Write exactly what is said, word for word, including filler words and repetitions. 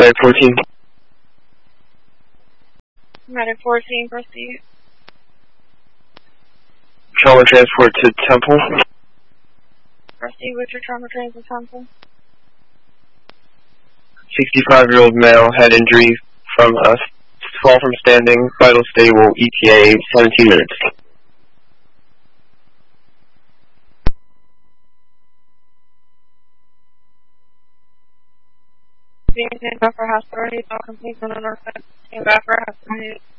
Medic fourteen. Medic fourteen, proceed. Trauma transport to Temple. Proceed with your trauma transit Temple. sixty-five-year-old male head injury from a fall from standing, vital stable, E T A, seventeen minutes. Being taken back for hospital, he's all complete on the north side. Came back for hospital.